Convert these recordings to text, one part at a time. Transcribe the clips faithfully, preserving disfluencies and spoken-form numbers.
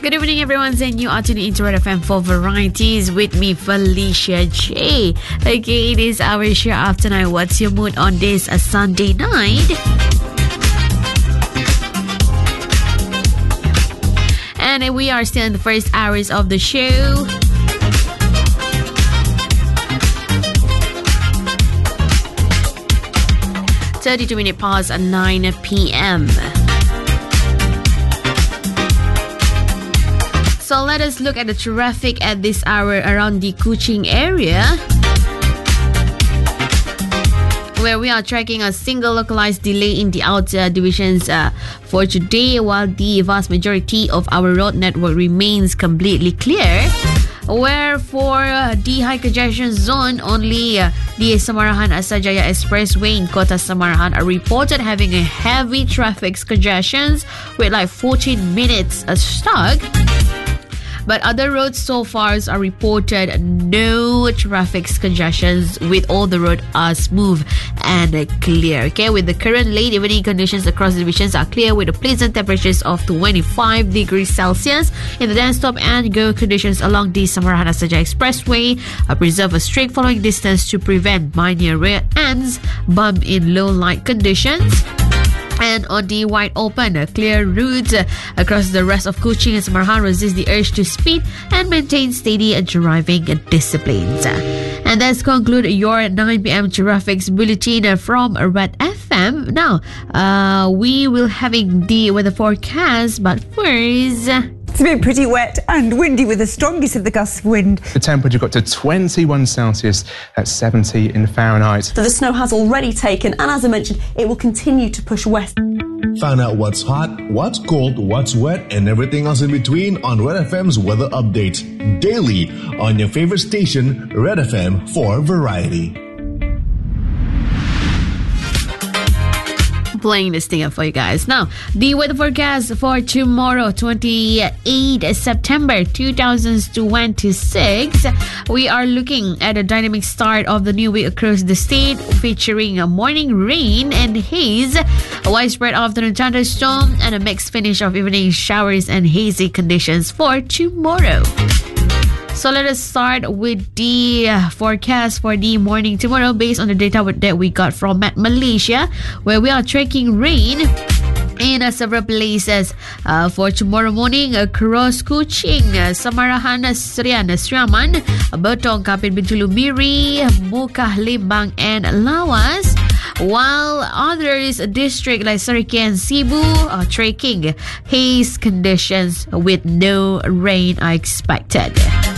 Good evening, everyone, and you are tuning into Red F M for Varieties with me, Felicia J. Okay, it is our show after night. What's your mood on this a Sunday night? And we are still in the first hours of the show. thirty-two minutes past nine p.m. So let us look at the traffic at this hour around the Kuching area, where we are tracking a single localized delay in the outer divisions uh, for today, while the vast majority of our road network remains completely clear. Where for uh, the high congestion zone, only uh, the Samarahan-Asajaya Expressway in Kota Samarahan are reported having a heavy traffic congestions with like fourteen minutes uh, stuck. But other roads so far are reported no traffic congestions, with all the roads are smooth and clear. Okay, with the current late evening conditions across the divisions are clear, with the pleasant temperatures of twenty-five degrees Celsius. In the then stop and go conditions along the Samarahan-Asajaya Expressway uh, preserve a strict following distance to prevent minor rear ends bump in low light conditions. And on the wide open, uh, clear routes uh, across the rest of Kuching and Samarahan resist the urge to speed and maintain steady uh, driving uh, disciplines. Uh, and that's conclude your nine p.m. traffic bulletin uh, from Red F M. Now, uh, we will having the weather forecast, but first... Uh, It's been pretty wet and windy with the strongest of the gusts of wind. The temperature got to twenty-one Celsius at seventy in Fahrenheit. So the snow has already taken, and as I mentioned, it will continue to push west. Find out what's hot, what's cold, what's wet, and everything else in between on Red F M's weather update. Daily on your favorite station, Red F M for Variety. Playing this thing up for you guys. Now, the weather forecast for tomorrow, twenty-eighth September two thousand twenty-six. We are looking at a dynamic start of the new week across the state, featuring a morning rain and haze, a widespread afternoon thunderstorm, and a mixed finish of evening showers and hazy conditions for tomorrow. So let us start with the uh, forecast for the morning tomorrow based on the data that we got from Met Malaysia, where we are tracking rain in uh, several places uh, for tomorrow morning across Kuching, uh, Samarahan, Serian, Sriaman, Betong, Kapit, Bintulu Miri, Mukah, Limbang, and Lawas. While others district like Seriki and Cebu are tracking haze conditions with no rain are expected.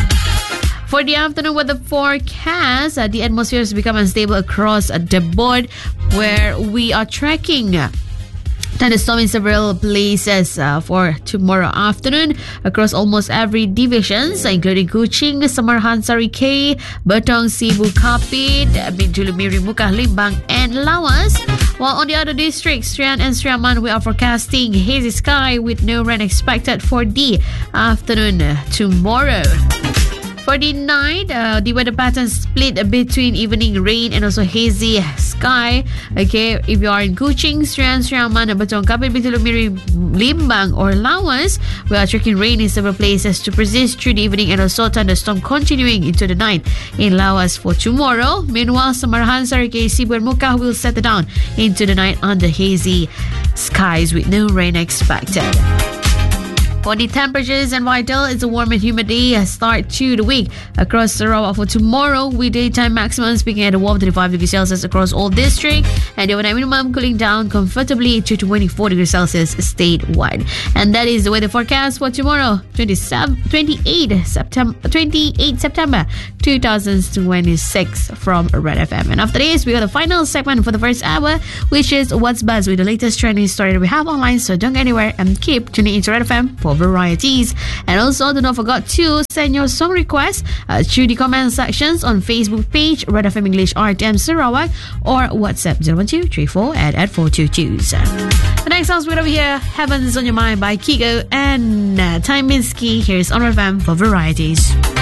For the afternoon weather forecast, uh, the atmosphere has become unstable across uh, the board, where we are tracking uh, thunderstorm in several places uh, for tomorrow afternoon across almost every division, so including Kuching, Samarahan, Seriki, Betong, Cebu, Kapit, Bintulu Miri, Mukah, Limbang, and Lawas. While on the other districts, Serian and Sriaman, we are forecasting hazy sky with no rain expected for the afternoon uh, tomorrow. For the night, uh, the weather pattern split between evening rain and also hazy sky. Okay, if you are in Kuching, Serian, Sriaman, Betong, Kapit, Bintulu Miri, Limbang, or Lawas, we are tracking rain in several places to persist through the evening and also thunderstorm continuing into the night in Lawas for tomorrow. Meanwhile, Samarahan, Seriki, Cebu, and Mukah will settle down into the night under hazy skies with no rain expected. For the temperatures and vital, it's a warm and humid day start to the week across Sarawak for tomorrow, with daytime maximums peaking at a warm twenty-five degrees Celsius across all districts, and the overnight minimum cooling down comfortably to twenty-four degrees Celsius statewide. And that is the weather forecast for tomorrow, twenty-eighth September two thousand twenty-six from Red F M. And after this, we got the final segment for the first hour, which is What's Buzz, with the latest trending story that we have online. So don't go anywhere and keep tuning into Red F M for varieties. And also, do not forget to send your song requests uh, through the comment sections on Facebook page Red F M English R T M Sarawak, or WhatsApp zero one two three four at at four two two. The next song's right over here, Heavens on Your Mind by Kygo and uh, Time Minsky. Here's on Red F M for varieties.